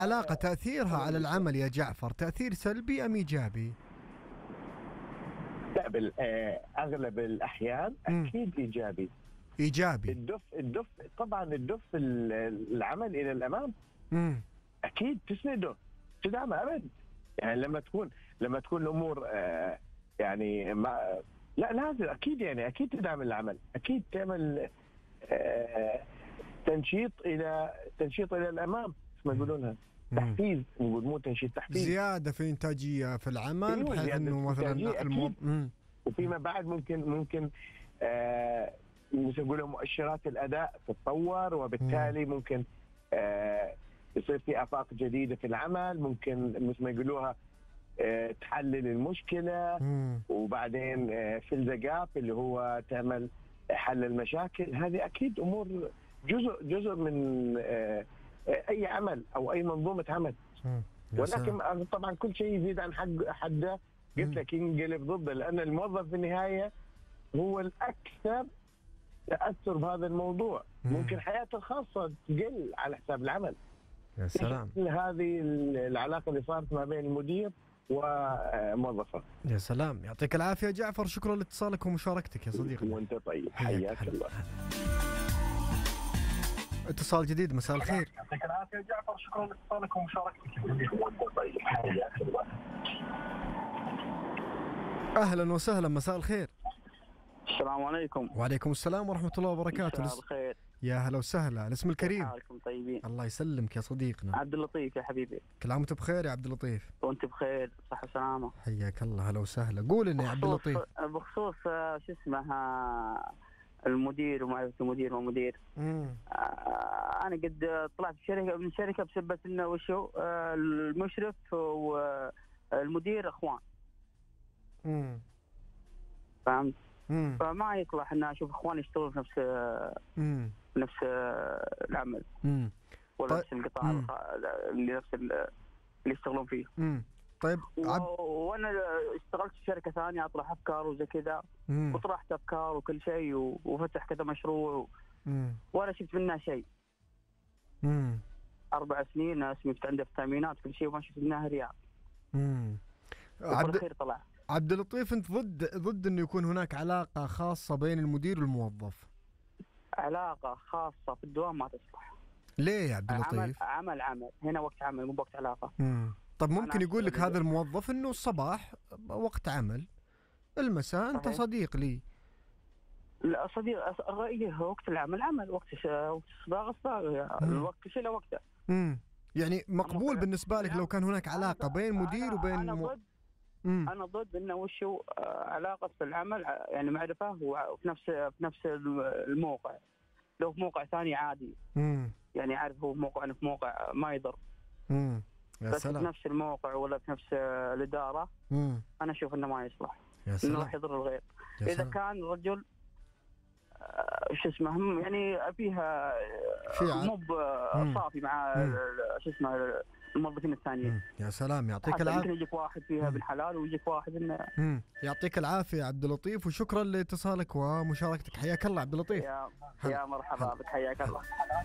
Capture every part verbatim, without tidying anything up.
علاقة تأثيرها على العمل يا جعفر تأثير سلبي أم إيجابي؟ لا، بالاغلب الاحيان مم. اكيد ايجابي. إيجابي. الدف الدف طبعا الدف ال- العمل الى الامام مم. اكيد تسنده، تدعمه ابد. يعني لما تكون لما تكون الامور آه، يعني ما لا لازم اكيد، يعني اكيد تدعم العمل، اكيد تعمل آه، تنشيط الى تنشيط الى الامام، ما يقولونها مم. تحفيز، نقول مو تنشيط، تحفيز. زيادة في إنتاجية في العمل أيوة، بحيث زيادة أنه مثلا إنتاجية المو... أكيد. مم. وفيما بعد ممكن ممكن آه مثل يقولوا مؤشرات الاداء تتطور، وبالتالي ممكن آه يصير في افاق جديده في العمل، ممكن مثل ما يقولوها آه تحلل المشكله، مم. وبعدين آه في الزقاف اللي هو تعمل حل المشاكل. هذه اكيد امور جزء جزء من آه اي عمل او اي منظومه عمل. مم. يا سلام. ولكن طبعا كل شيء يزيد عن حق حده قلت مم. لك ينقلب ضده، لان الموظف في النهايه هو الاكثر تاثر بهذا الموضوع. مم. ممكن حياته الخاصه تقل على حساب العمل. يا سلام. هذه العلاقه اللي صارت ما بين المدير وموظفه. يا سلام، يعطيك العافية جعفر، شكرا لاتصالك ومشاركتك يا صديقي. وانت طيب، حياك حياك هلا. الله. اتصال جديد، مساء الخير. يعطيك العافيه جعفر، شكرا لاتصالك ومشاركتك. وانت طيب، حياك الله. اهلا وسهلا، مساء الخير. السلام عليكم. وعليكم السلام ورحمة الله وبركاته. مساء الخير. يا هلا وسهلا، الاسم الكريم. حالكم طيبين؟ الله يسلمك يا صديقنا. عبد اللطيف يا حبيبي. كل عام وانت بخير يا عبد اللطيف. وانت بخير، صحة وسلامة. حياك الله، هلا وسهلا. قول لنا يا عبد اللطيف. بخصوص آه، شو اسمه آه، المدير ومعرفة المدير ومدير. امم آه، انا قد طلعت في شركة من شركة بسبة انه وشو آه، المشرف والمدير اخوان. امم فهمت؟ امم فما يصلح ان اشوف اخوان يشتغلون في نفس آه، امم نفس آه، العمل امم ولا طيب. نفس القطاع مم. الخ- اللي نفس ال- اللي يشتغلون فيه. امم طيب عبد. و- وانا اشتغلت في شركه ثانيه اطرح افكار وزي كذا، مم. وطرحت افكار وكل شيء و- وفتح كذا مشروع و- مم. ولا شفت منها شيء. مم. اربع سنين اسمي عنده في التامينات كل شيء وما شفت منها ريال. مم. وفي عبد الخير طلع. عبد اللطيف، انت ضد ضد انه يكون هناك علاقة خاصة بين المدير والموظف؟ علاقه خاصه في الدوام ما تصلح. ليه يا عبد عمل اللطيف؟ عمل عمل هنا وقت عمل مو وقت علاقه. مم. طب ممكن أنا يقول لك أشتغل هذا الموظف انه الصباح وقت عمل، المساء انت صحيح. صديق لي. لا صديق أص- رأيه وقت العمل عمل، وقت ش- وقت الصداقه صداقه، مم. الوقت كل شيء له وقته. امم يعني مقبول أما- بالنسبة لك لو كان هناك علاقة أنا- بين مدير أنا- وبين انا مو... ضد مم. انا ضد انه وش هو آه، علاقه في العمل، ع- يعني معرفه وفي نفس في نفس الموقع. لو في موقع ثاني عادي، مم. يعني عارف هو في موقع انا في موقع ما يضر. مم. يا بس في سلام. نفس الموقع ولا في نفس آه، الاداره مم. انا اشوف انه ما يصلح، يا انه سلام. راح يضر الغير. يا اذا سلام. كان رجل آه، شو اسمه هم- يعني فيها في ع- مو ب- مم. صافي مع مم. ال- شو اسمه الموظفين الثانيين. مم. يا سلام، يعطيك حتى العافية. يمكن يجيك واحد فيها مم. بالحلال ويجيك واحد انه مم. يعطيك العافية يا عبد اللطيف، وشكرا لاتصالك ومشاركتك. حياك الله عبد اللطيف. يا هلا. يا مرحبا هلا. بك، حياك الله.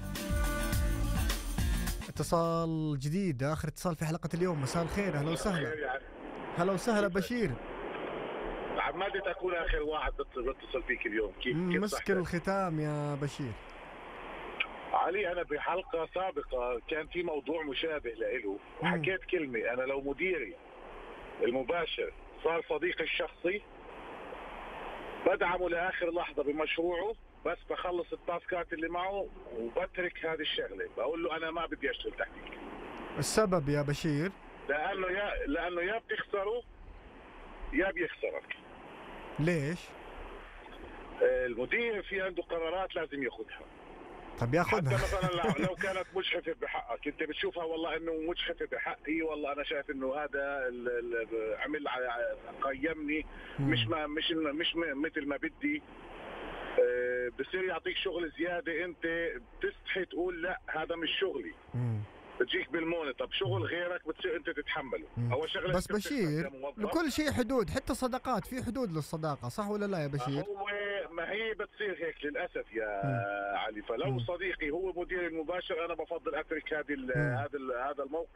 اتصال جديد، آخر اتصال في حلقة اليوم. مساء الخير، أهلا وسهلا. هلا وسهلا بشير. عمادي تكون اخر واحد بتصل فيك اليوم. كيف كيف مسك صحتك؟ الختام يا بشير. علي، انا بحلقه سابقه كان في موضوع مشابه له، حكيت كلمه انا لو مديري المباشر صار صديقي الشخصي بدعمه لاخر لحظه بمشروعه، بس بخلص التاسكات اللي معه وبترك هذه الشغله، بقول له انا ما بدي اشتغل تحتك. السبب يا بشير؟ لانه يا لانه يا بتخسره يا بيخسرك. ليش؟ المدير في عنده قرارات لازم ياخذها. طب حتى ياخذها. مثلا لو كانت مجحفة بحقك انت بتشوفها والله انه مجحفة بحقي، والله انا شايف انه هذا ال- ال- عمل ع- قيمني مش ما مش مش م- مثل ما بدي. آه، بصير يعطيك شغل زيادة، انت بتستحي تقول لا هذا مش شغلي، مم. بتجيك بالمونة. طب شغل غيرك بتصير انت تتحمله. مم. اول شغله بس أنت بتخسر بشير، كموظف. لكل شيء حدود، حتى الصداقات في حدود للصداقة، صح ولا لا يا بشير؟ هو ما هي بتصير هيك للاسف يا م. علي. فلو م. صديقي هو مدير المباشر انا بفضل اترك هذه هذا هذا الموقع